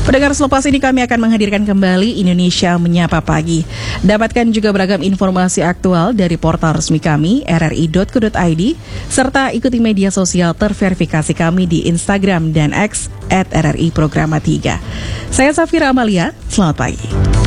Pendengar, selepas ini kami akan menghadirkan kembali Indonesia Menyapa Pagi. Dapatkan juga beragam informasi aktual dari portal resmi kami, rri.co.id, serta ikuti media sosial terverifikasi kami di Instagram dan X @RRI Programa 3. Saya Safira Amalia, selamat pagi.